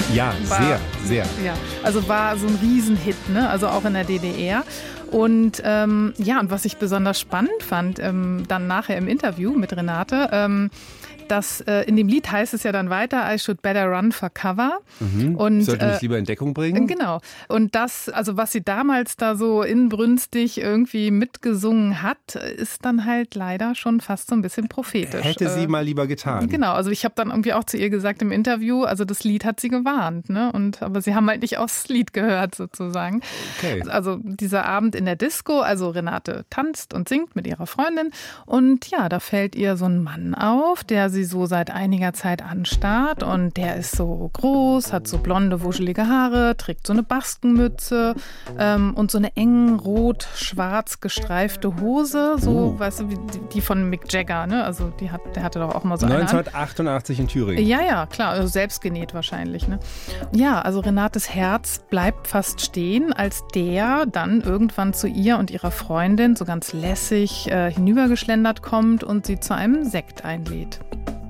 Ja, sehr, sehr. Ja, also war so ein Riesenhit, ne? Also auch in der DDR. Und und was ich besonders spannend fand, dann nachher im Interview mit Renate, dass in dem Lied heißt es ja dann weiter, I should better run for cover. Und sollte mich lieber in Deckung bringen? Genau. Und das, also was sie damals da so inbrünstig irgendwie mitgesungen hat, ist dann halt leider schon fast so ein bisschen prophetisch. Hätte sie mal lieber getan. Genau, also ich habe dann irgendwie auch zu ihr gesagt im Interview, also das Lied hat sie gewarnt, ne? Aber sie haben halt nicht aufs Lied gehört sozusagen. Okay. Also dieser Abend in der Disco, also Renate tanzt und singt mit ihrer Freundin und ja, da fällt ihr so ein Mann auf, der sie so seit einiger Zeit anstarrt und der ist so groß, hat so blonde, wuschelige Haare, trägt so eine Baskenmütze und so eine eng rot-schwarz gestreifte Hose, so, weißt du, wie die von Mick Jagger, ne? Also der hatte doch auch mal so eine 1988 in Thüringen. Ja, klar, also selbst genäht wahrscheinlich, ne? Ja, also Renates Herz bleibt fast stehen, als der dann irgendwann zu ihr und ihrer Freundin so ganz lässig hinübergeschlendert kommt und sie zu einem Sekt einlädt.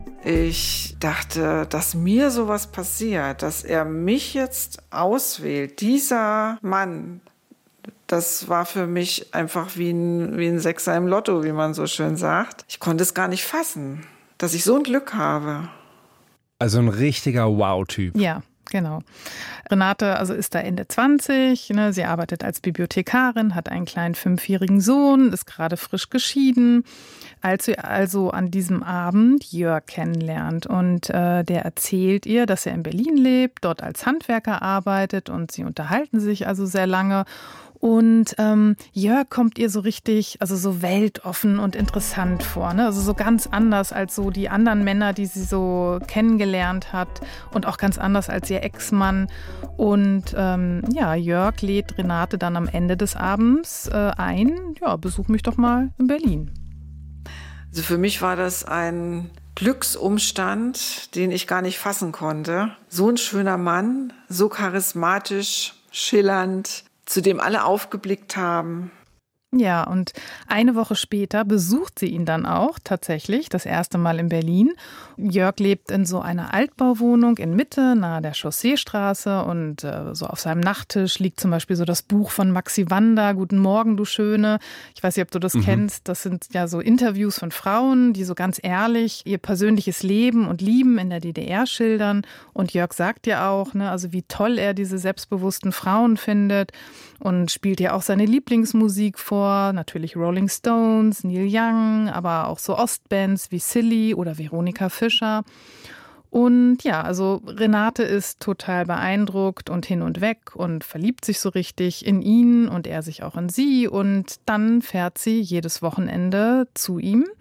Ich dachte, dass mir sowas passiert, dass er mich jetzt auswählt. Dieser Mann, das war für mich einfach wie ein Sechser im Lotto, wie man so schön sagt. Ich konnte es gar nicht fassen, dass ich so ein Glück habe. Also ein richtiger Wow-Typ. Ja. Genau. Renate also ist da Ende 20, ne? Sie arbeitet als Bibliothekarin, hat einen kleinen 5-jährigen Sohn, ist gerade frisch geschieden. Als sie also an diesem Abend Jörg kennenlernt und der erzählt ihr, dass er in Berlin lebt, dort als Handwerker arbeitet und sie unterhalten sich also sehr lange. Und Jörg kommt ihr so richtig, also so weltoffen und interessant vor, ne? Also so ganz anders als so die anderen Männer, die sie so kennengelernt hat und auch ganz anders als ihr Ex-Mann. Und Jörg lädt Renate dann am Ende des Abends ein, ja, besuch mich doch mal in Berlin. Also für mich war das ein Glücksumstand, den ich gar nicht fassen konnte. So ein schöner Mann, so charismatisch, schillernd, zu dem alle aufgeblickt haben. Ja, und eine Woche später besucht sie ihn dann auch tatsächlich, das erste Mal in Berlin. Jörg lebt in so einer Altbauwohnung in Mitte, nahe der Chausseestraße und so auf seinem Nachttisch liegt zum Beispiel so das Buch von Maxi Wander, Guten Morgen, du Schöne. Ich weiß nicht, ob du das kennst. Das sind ja so Interviews von Frauen, die so ganz ehrlich ihr persönliches Leben und Lieben in der DDR schildern. Und Jörg sagt ja auch, ne, also wie toll er diese selbstbewussten Frauen findet und spielt ja auch seine Lieblingsmusik vor, natürlich Rolling Stones, Neil Young, aber auch so Ostbands wie Silly oder Veronika Fischer. Und ja, also Renate ist total beeindruckt und hin und weg und verliebt sich so richtig in ihn und er sich auch in sie. Und dann fährt sie jedes Wochenende zu ihm.